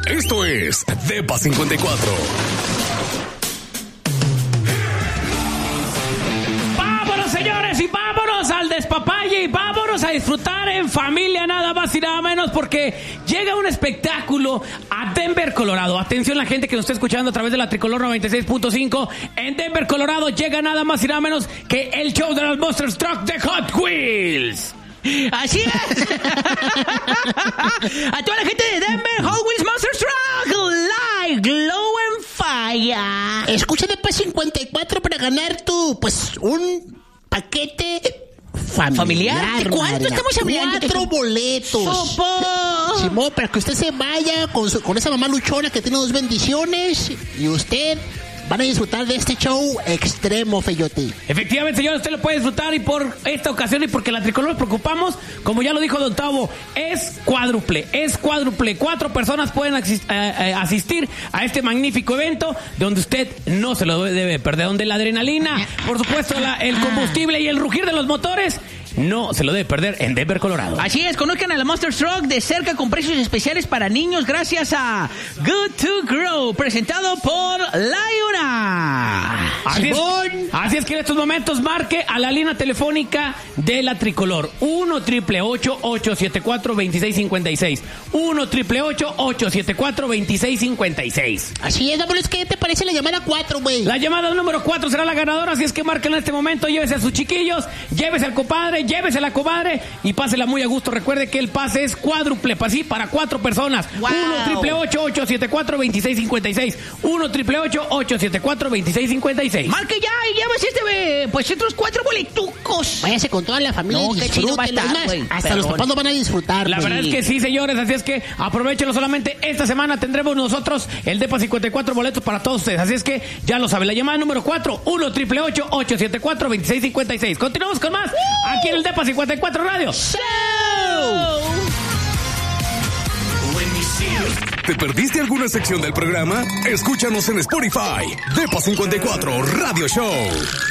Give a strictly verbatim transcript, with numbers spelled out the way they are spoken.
Esto es Depa cincuenta y cuatro. ¡Vámonos, señores! Y vámonos al despapalle y vámonos a disfrutar en familia, nada más y nada menos, porque llega un espectáculo a Denver, Colorado. Atención, la gente que nos está escuchando a través de la Tricolor noventa y seis punto cinco. En Denver, Colorado, llega nada más y nada menos que el show de los Monster Truck de Hot Wheels. Así es. A toda la gente de Denver, Hot Wheels Monster Truck Live Glow and Fire. Escucha Depa cincuenta y cuatro para ganar tu, pues, un paquete familiar. ¿Familiar? ¿De cuánto estamos hablando? Cuatro boletos. ¡Sopo! Simón, para que usted se vaya con, su, con esa mamá luchona que tiene dos bendiciones y usted van a disfrutar de este show extremo, Feyote. Efectivamente, señor, usted lo puede disfrutar y por esta ocasión y porque la Tricolor nos preocupamos, como ya lo dijo Don Tavo, es cuádruple, es cuádruple. Cuatro personas pueden asist- eh, eh, asistir a este magnífico evento donde usted no se lo debe perder, donde la adrenalina, por supuesto, la, el combustible y el rugir de los motores no se lo debe perder en Denver, Colorado. Así es, conozcan a la Monster Truck de cerca con precios especiales para niños gracias a Good to Grow, presentado por Liona. Así es, así es que en estos momentos marque a la línea telefónica de la Tricolor uno triple ocho, ocho siete cuatro, dos seis cinco seis uno triple ocho, ocho siete cuatro, dos seis cinco seis. Así es, vámonos, ¿qué te parece la llamada cuatro, güey? La llamada número cuatro será la ganadora, así es que marquen en este momento, llévese a sus chiquillos, llévese al compadre, llévese a la comadre y pásela muy a gusto. Recuerde que el pase es cuádruple, así para cuatro personas. Wow. uno triple ocho, ocho siete cuatro, dos seis cinco seis uno triple ocho, ocho siete cuatro, dos seis cinco seis. Marque ya y llévese este, pues estos cuatro boletucos. Váyase con toda la familia No, y qué chido va a disfrútenlo. estar, Es más, güey. hasta Perdón. los papás lo van a disfrutar, La güey. verdad es que sí, señores, así es que aprovechenlo. Solamente esta semana tendremos nosotros el Depa cincuenta y cuatro boletos para todos ustedes, así es que ya lo saben. La llamada número cuatro, uno triple ocho, ocho siete cuatro, dos seis cinco seis. Continuamos con más aquí en el Depa cincuenta y cuatro Radio Show. ¿Te perdiste alguna sección del programa? Escúchanos en Spotify. Depa cincuenta y cuatro Radio Show.